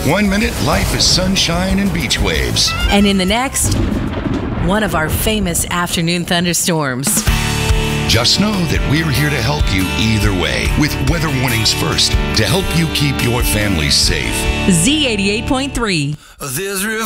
1 minute, life is sunshine and beach waves. And in the next, one of our famous afternoon thunderstorms. Just know that we're here to help you either way with weather warnings first to help you keep your family safe. Z88.3. There's